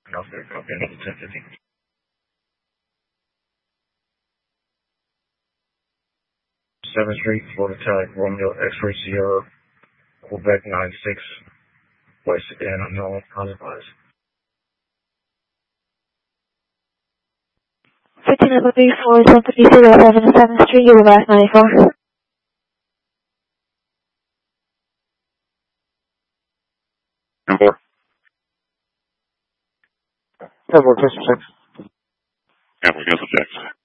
Alpha, copy another 1050. 7th Street, Florida Tag, Romeo X-Ray Sierra, Quebec 96, West and unknown, unadvised. 1534, 750, 7th Street, you're back 94. Number 10-4, 10-6. Capital Castle Jacks.